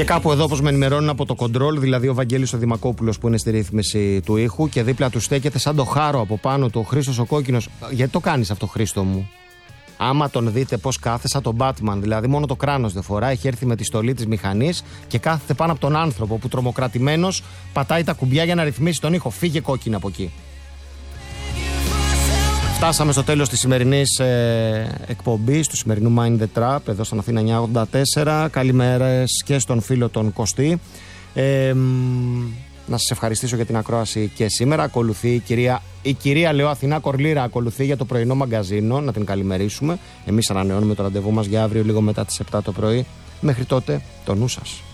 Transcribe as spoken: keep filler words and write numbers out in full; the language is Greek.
Και κάπου εδώ, όπως με ενημερώνουν από το κοντρόλ, δηλαδή ο Βαγγέλης ο Δημακόπουλος που είναι στη ρύθμιση του ήχου και δίπλα του στέκεται σαν το χάρο από πάνω του ο Χρήστος ο Κόκκινος. Γιατί το κάνεις αυτό, Χρήστο μου? Άμα τον δείτε πώς κάθεται σαν τον Batman, δηλαδή μόνο το κράνος δεν φορά, έχει έρθει με τη στολή της μηχανής και κάθεται πάνω από τον άνθρωπο που τρομοκρατημένος πατάει τα κουμπιά για να ρυθμίσει τον ήχο. Φύγε κόκκινα από εκεί. Φτάσαμε στο τέλος της σημερινής ε, εκπομπής, του σημερινού Mind the Trap, εδώ στην Αθήνα εννιακόσια ογδόντα τέσσερα. Καλημέρες και στον φίλο τον Κωστή. Ε, να σας ευχαριστήσω για την ακρόαση και σήμερα. Ακολουθεί η κυρία, η κυρία λέω Αθηνά Κορλήρα, ακολουθεί για το πρωινό μαγκαζίνο, να την καλημερίσουμε. Εμείς ανανεώνουμε το ραντεβού μας για αύριο λίγο μετά τις επτά το πρωί. Μέχρι τότε, το νου σας.